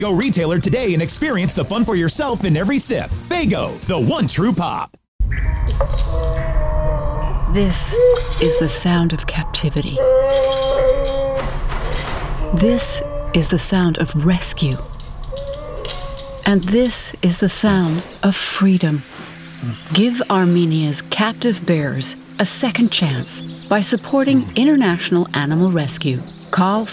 Go retailer today and experience the fun for yourself in every sip. Faygo, the one true pop. This is the sound of captivity. This is the sound of rescue. And this is the sound of freedom. Give Armenia's captive bears a second chance by supporting International Animal Rescue. Call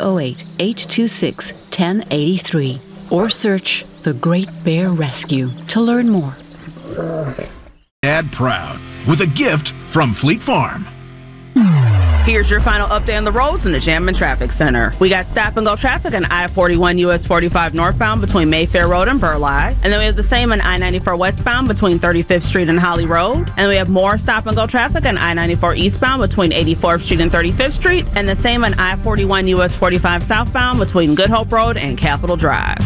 508-826-1083 or search The Great Bear Rescue to learn more. Dad proud with a gift from Fleet Farm. Here's your final update on the roads in the Jam and Traffic Center. We got stop-and-go traffic on I-41 US 45 northbound between Mayfair Road and Burleigh. And then we have the same on I-94 westbound between 35th Street and Holly Road. And we have more stop-and-go traffic on I-94 eastbound between 84th Street and 35th Street. And the same on I-41 US 45 southbound between Good Hope Road and Capitol Drive.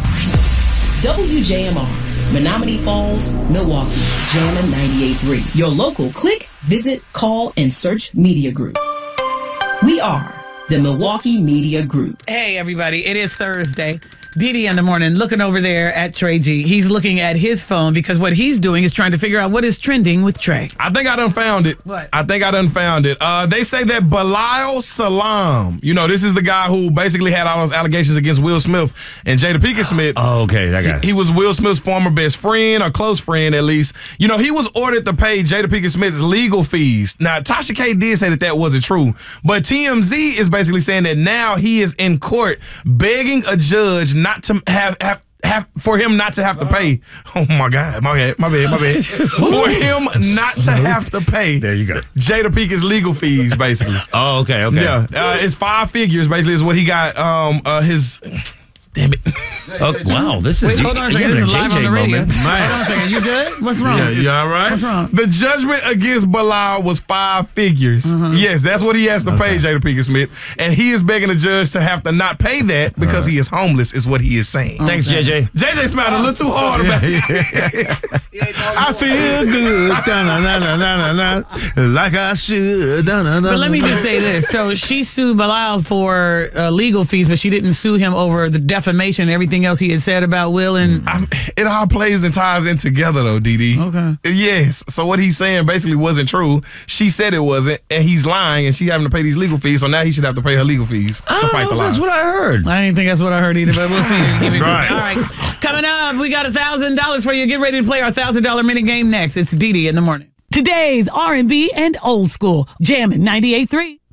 WJMR, Menominee Falls, Milwaukee, Jammin' 98.3. Your local click, visit, call, and search media group. We are the Milwaukee Media Group. Hey, everybody. It is Thursday. Didi in the morning looking over there at Trey G. He's looking at his phone because what he's doing is trying to figure out what is trending with Trey. I think I done found it. What? I think I done found it. They say that Bilal Salam, this is the guy who basically had all those allegations against Will Smith and Jada Pinkett Smith. Oh, okay. I got it. He was Will Smith's former best friend or close friend, at least. He was ordered to pay Jada Pinkett Smith's legal fees. Now, Tasha K did say that wasn't true, but TMZ is basically saying that now he is in court begging a judge not to for him not to have to pay. Oh my God, my bad. For him not to have to pay. There you go. Jada Pinkett's legal fees, basically. Oh, okay. Yeah, it's 5 figures basically is what he got. His. Damn it. Oh, wow, this is... Wait, hold on a second. This is live on the radio. Moment. Hold on a second. You good? What's wrong? Yeah, you all right? What's wrong? The judgment against Bilal was 5 figures. Mm-hmm. Yes, that's what he has to pay Jada Pinkett Smith. And he is begging the judge to have to not pay that because he is homeless, is what he is saying. Thanks, JJ. JJ smiled a little too hard about it. I feel good. Like I should. But let me just say this. So she sued Bilal for legal fees, but she didn't sue him over the defamation and everything else he had said about Will. And it all plays and ties in together, though, Didi. Okay. Yes. So what he's saying basically wasn't true. She said it wasn't, and he's lying, and she having to pay these legal fees, so now he should have to pay her legal fees to fight the lies. That's what I heard. I didn't think that's what I heard either, but we'll see. Right. All right. Coming up, we got $1,000 for you. Get ready to play our $1,000 minute game next. It's Didi in the morning. Today's R&B and old school. Jammin' 98.3.